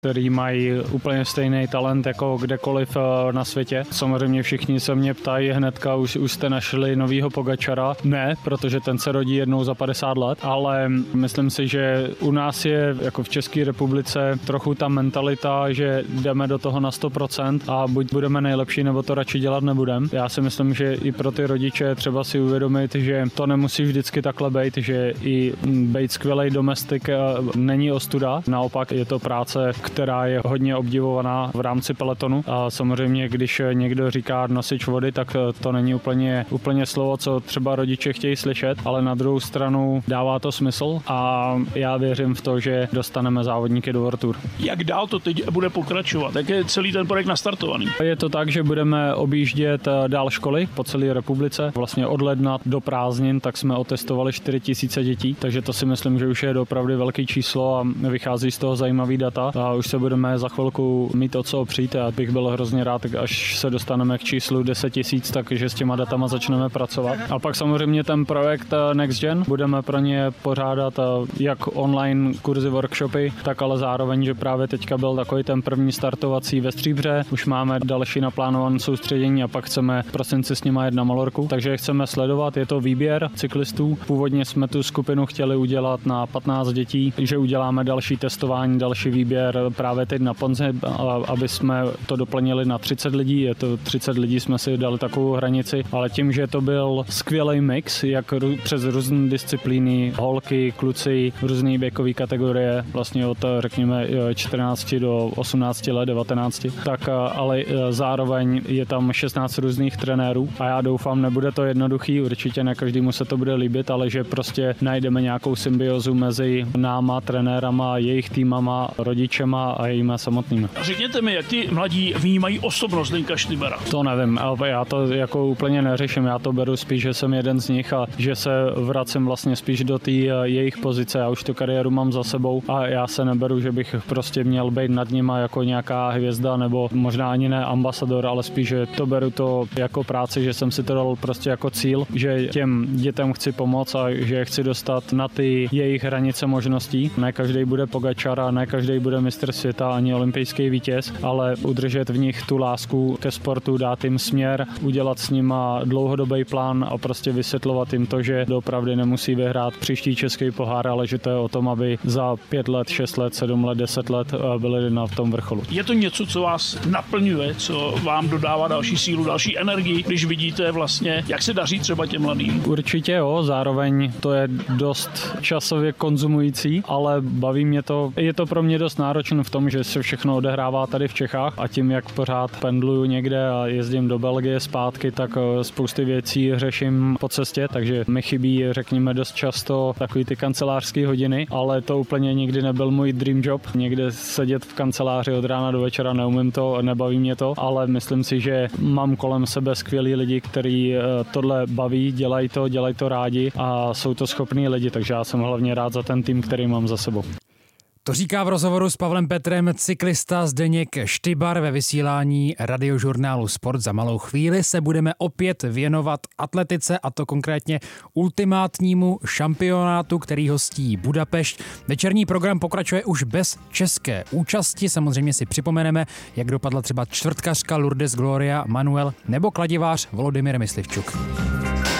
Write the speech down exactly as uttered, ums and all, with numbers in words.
který mají úplně stejný talent jako kdekoliv na světě. Samozřejmě všichni se mě ptají hnedka, už, už jste našli novýho Pogačara. Ne, protože ten se rodí jednou za padesát let, ale myslím si, že u nás je jako v České republice trochu ta mentalita, že jdeme do toho na sto procent a buď budeme nejlepší, nebo to radši dělat nebudeme. Já si myslím, že i pro ty rodiče třeba si uvědomit, že to nemusí vždycky takhle být, že i být skvělej domestik není ostuda. Naopak je to práce, která je hodně obdivovaná v rámci pelotonu. A samozřejmě, když někdo říká nosič vody, tak to není úplně, úplně slovo, co třeba rodiče chtějí slyšet, ale na druhou stranu dává to smysl a já věřím v to, že dostaneme závodníky do World Tour. Jak dál to teď bude pokračovat? Jak je celý ten projekt nastartovaný? Je to tak, že budeme objíždět dál školy po celé republice. Vlastně od ledna do prázdnin tak jsme otestovali čtyři tisíce dětí, takže to si myslím, že už je opravdu velké číslo a vychází z toho zajímavý data a už se budeme za chvilku mít o co opřít. Já bych byl hrozně rád, až se dostaneme k číslu deset tisíc, takže s těma datama začneme pracovat. A pak samozřejmě ten projekt Next Gen, budeme pro ně pořádat jak online kurzy, workshopy, tak ale zároveň, že právě teďka byl takový ten první startovací ve Stříbře, už máme další naplánované soustředění a pak chceme v prosinci s nima jet na Malorku, takže chceme sledovat, je to výběr cyklistů. Původně jsme tu skupinu chtěli udělat na patnáct dětí, že uděláme další testování, další výběr právě teď na Ponzi, aby jsme to doplnili na třicet lidí, je to třicet lidí, jsme si dali takovou hranici, ale tím, že to byl skvělý mix, jak přes různé disciplíny, holky, kluci, různé věkové kategorie, vlastně od řekněme čtrnáct do osmnácti let, devatenácti, tak ale zároveň je tam šestnáct různých trenérů a já doufám, nebude to jednoduchý, určitě ne každému se to bude líbit, ale že prostě najdeme nějakou symbiozu mezi náma, trenérama, jejich týmama, rodičema a jejíma samotnými. Řekněte mi, jak ty mladí vnímají osobnost Zdeňka Štybara? To nevím, ale já to jako úplně neřeším, já to beru spíš, že jsem jeden z nich a že se vracím vlastně spíš do té jejich pozice, já už tu kariéru mám za sebou a já se neberu, že bych prostě měl být nad nima jako nějaká hvězda nebo možná ani ne ambasador, ale spíš, že to beru to jako práci, že jsem si to dal prostě jako cíl, že těm dětem chci pomoct a že je chci dostat na ty jejich hranice možností. Ne každý bude Pogačar a ne každý bude mistr světa ani olympijský vítěz, ale udržet v nich tu lásku ke sportu, dát jim směr, udělat s nima dlouhodobý plán a prostě vysvětlovat jim to, že doopravdy nemusí vyhrát příští český pohár, ale že to je o tom, aby za pět let, šest let, sedm let, deset let byli na tom vrcholu. Je to něco, co vás naplňuje, co vám dodává další sílu, další energii, když vidíte vlastně, jak se daří třeba těm mladým? Určitě jo, zároveň to je dost časově konzumující, ale baví mě to. Je to pro mě dost náročné v tom, že se všechno odehrává tady v Čechách a tím, jak pořád pendluju někde a jezdím do Belgie zpátky, tak spousty věcí řeším po cestě, takže mi chybí, řekněme, dost často takový ty kancelářské hodiny, ale to úplně nikdy nebyl můj dream job. Někde sedět v kanceláři od rána do večera, neumím to, nebaví mě to, ale myslím si, že mám kolem sebe skvělý lidi, kteří tohle baví, dělají to, dělají to rádi a jsou to schopní lidi, takže já jsem hlavně rád za ten tým, který mám za sebou. To říká v rozhovoru s Pavlem Petrem cyklista Zdeněk Štybar ve vysílání radiožurnálu Sport. Za malou chvíli se budeme opět věnovat atletice, a to konkrétně ultimátnímu šampionátu, který hostí Budapešť. Večerní program pokračuje už bez české účasti. Samozřejmě si připomeneme, jak dopadla třeba čtvrtkařka Lourdes Gloria Manuel nebo kladivář Volodymyr Myslivčuk.